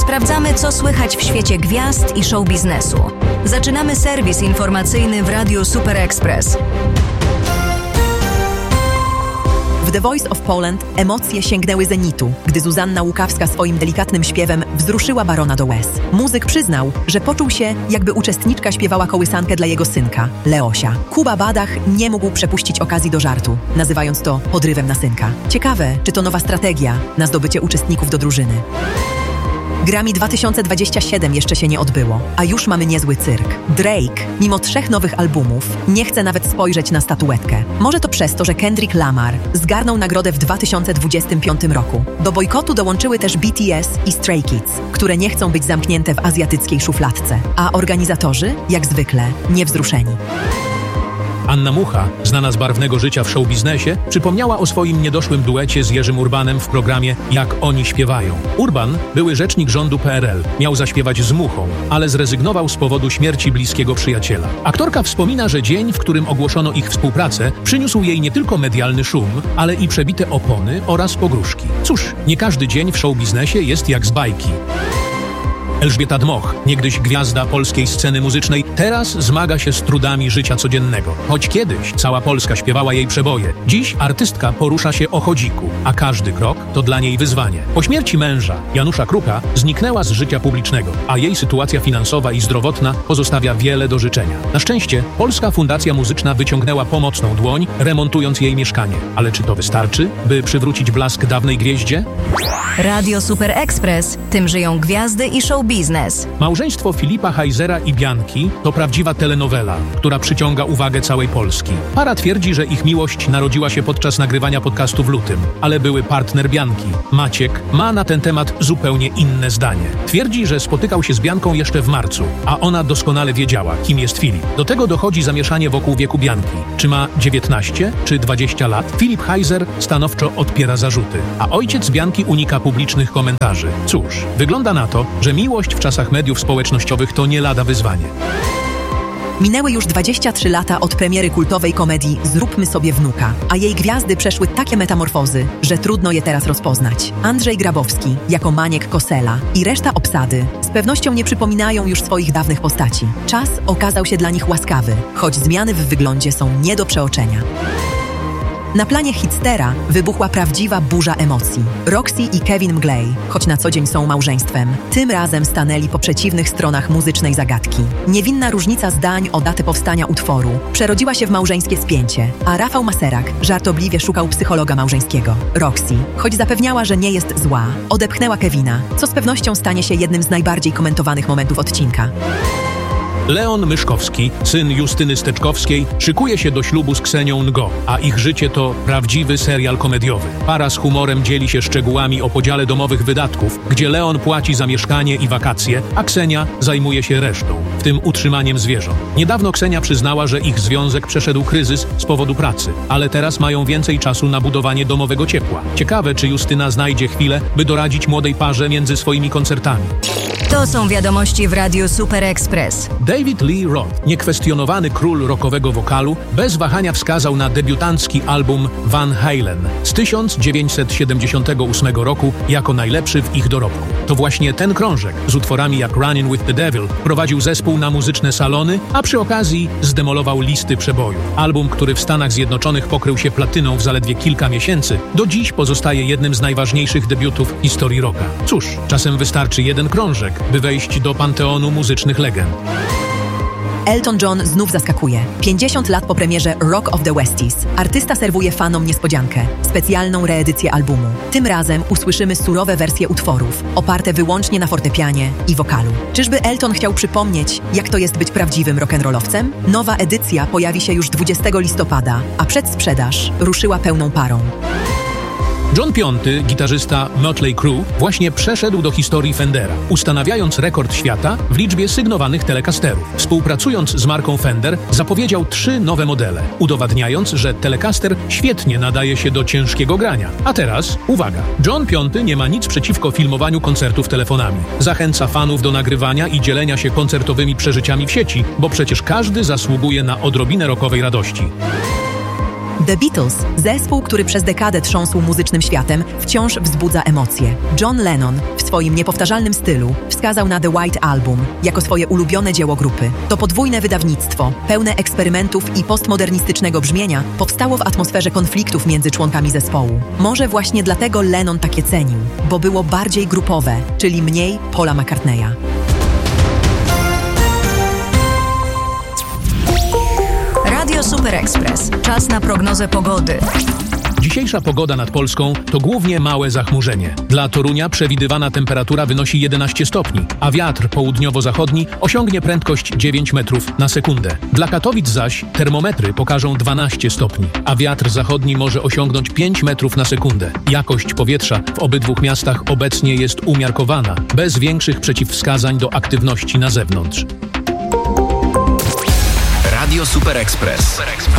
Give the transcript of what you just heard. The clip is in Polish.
Sprawdzamy, co słychać w świecie gwiazd i show biznesu. Zaczynamy serwis informacyjny w Radiu Super Express. W The Voice of Poland emocje sięgnęły zenitu, gdy Zuzanna Łukawska swoim delikatnym śpiewem wzruszyła barona do łez. Muzyk przyznał, że poczuł się, jakby uczestniczka śpiewała kołysankę dla jego synka, Leosia. Kuba Badach nie mógł przepuścić okazji do żartu, nazywając to podrywem na synka. Ciekawe, czy to nowa strategia na zdobycie uczestników do drużyny. Grammy 2027 jeszcze się nie odbyło, a już mamy niezły cyrk. Drake, mimo 3 nowych albumów, nie chce nawet spojrzeć na statuetkę. Może to przez to, że Kendrick Lamar zgarnął nagrodę w 2025 roku. Do bojkotu dołączyły też BTS i Stray Kids, które nie chcą być zamknięte w azjatyckiej szufladce. A organizatorzy, jak zwykle, niewzruszeni. Anna Mucha, znana z barwnego życia w showbiznesie, przypomniała o swoim niedoszłym duecie z Jerzym Urbanem w programie Jak oni śpiewają. Urban, były rzecznik rządu PRL, miał zaśpiewać z Muchą, ale zrezygnował z powodu śmierci bliskiego przyjaciela. Aktorka wspomina, że dzień, w którym ogłoszono ich współpracę, przyniósł jej nie tylko medialny szum, ale i przebite opony oraz pogróżki. Cóż, nie każdy dzień w showbiznesie jest jak z bajki. Elżbieta Dmoch, niegdyś gwiazda polskiej sceny muzycznej, teraz zmaga się z trudami życia codziennego. Choć kiedyś cała Polska śpiewała jej przeboje, dziś artystka porusza się o chodziku, a każdy krok to dla niej wyzwanie. Po śmierci męża, Janusza Kruka, zniknęła z życia publicznego, a jej sytuacja finansowa i zdrowotna pozostawia wiele do życzenia. Na szczęście Polska Fundacja Muzyczna wyciągnęła pomocną dłoń, remontując jej mieszkanie. Ale czy to wystarczy, by przywrócić blask dawnej gwieździe? Radio Super Express. Tym żyją gwiazdy i show biznes. Małżeństwo Filipa Heisera i Bianki to prawdziwa telenowela, która przyciąga uwagę całej Polski. Para twierdzi, że ich miłość narodziła się podczas nagrywania podcastu w lutym, ale były partner Bianki, Maciek, ma na ten temat zupełnie inne zdanie. Twierdzi, że spotykał się z Bianką jeszcze w marcu, a ona doskonale wiedziała, kim jest Filip. Do tego dochodzi zamieszanie wokół wieku Bianki. Czy ma 19 czy 20 lat? Filip Heiser stanowczo odpiera zarzuty, a ojciec Bianki unika publicznych komentarzy. Cóż, wygląda na to, że miłość w czasach mediów społecznościowych to nie lada wyzwanie. Minęły już 23 lata od premiery kultowej komedii Zróbmy sobie wnuka, a jej gwiazdy przeszły takie metamorfozy, że trudno je teraz rozpoznać. Andrzej Grabowski jako Maniek Kosela i reszta obsady z pewnością nie przypominają już swoich dawnych postaci. Czas okazał się dla nich łaskawy, choć zmiany w wyglądzie są nie do przeoczenia. Na planie Hitstera wybuchła prawdziwa burza emocji. Roxy i Kevin Mglej, choć na co dzień są małżeństwem, tym razem stanęli po przeciwnych stronach muzycznej zagadki. Niewinna różnica zdań o datę powstania utworu przerodziła się w małżeńskie spięcie, a Rafał Maserak żartobliwie szukał psychologa małżeńskiego. Roxy, choć zapewniała, że nie jest zła, odepchnęła Kevina, co z pewnością stanie się jednym z najbardziej komentowanych momentów odcinka. Leon Myszkowski, syn Justyny Steczkowskiej, szykuje się do ślubu z Ksenią Ngo, a ich życie to prawdziwy serial komediowy. Para z humorem dzieli się szczegółami o podziale domowych wydatków, gdzie Leon płaci za mieszkanie i wakacje, a Ksenia zajmuje się resztą, w tym utrzymaniem zwierząt. Niedawno Ksenia przyznała, że ich związek przeszedł kryzys z powodu pracy, ale teraz mają więcej czasu na budowanie domowego ciepła. Ciekawe, czy Justyna znajdzie chwilę, by doradzić młodej parze między swoimi koncertami. To są wiadomości w Radiu Super Express. David Lee Roth, niekwestionowany król rockowego wokalu, bez wahania wskazał na debiutancki album Van Halen z 1978 roku jako najlepszy w ich dorobku. To właśnie ten krążek z utworami jak Running with the Devil prowadził zespół na muzyczne salony, a przy okazji zdemolował listy przebojów. Album, który w Stanach Zjednoczonych pokrył się platyną w zaledwie kilka miesięcy, do dziś pozostaje jednym z najważniejszych debiutów w historii rocka. Cóż, czasem wystarczy jeden krążek, by wejść do panteonu muzycznych legend. Elton John znów zaskakuje. 50 lat po premierze Rock of the Westies. Artysta serwuje fanom niespodziankę. Specjalną reedycję albumu. Tym razem usłyszymy surowe wersje utworów, oparte wyłącznie na fortepianie i wokalu. Czyżby Elton chciał przypomnieć, jak to jest być prawdziwym rock'n'rollowcem? Nowa edycja pojawi się już 20 listopada, a przedsprzedaż ruszyła pełną parą. John V, gitarzysta Mötley Crüe, właśnie przeszedł do historii Fendera, ustanawiając rekord świata w liczbie sygnowanych telecasterów. Współpracując z marką Fender, zapowiedział 3 nowe modele, udowadniając, że Telecaster świetnie nadaje się do ciężkiego grania. A teraz, uwaga, John V nie ma nic przeciwko filmowaniu koncertów telefonami. Zachęca fanów do nagrywania i dzielenia się koncertowymi przeżyciami w sieci, bo przecież każdy zasługuje na odrobinę rockowej radości. The Beatles, zespół, który przez dekadę trząsł muzycznym światem, wciąż wzbudza emocje. John Lennon w swoim niepowtarzalnym stylu wskazał na The White Album jako swoje ulubione dzieło grupy. To podwójne wydawnictwo, pełne eksperymentów i postmodernistycznego brzmienia, powstało w atmosferze konfliktów między członkami zespołu. Może właśnie dlatego Lennon takie cenił, bo było bardziej grupowe, czyli mniej Paula McCartneya. Radio Super Express. Czas na prognozę pogody. Dzisiejsza pogoda nad Polską to głównie małe zachmurzenie. Dla Torunia przewidywana temperatura wynosi 11 stopni, a wiatr południowo-zachodni osiągnie prędkość 9 metrów na sekundę. Dla Katowic zaś termometry pokażą 12 stopni, a wiatr zachodni może osiągnąć 5 metrów na sekundę. Jakość powietrza w obydwu miastach obecnie jest umiarkowana, bez większych przeciwwskazań do aktywności na zewnątrz. Radio Super Express.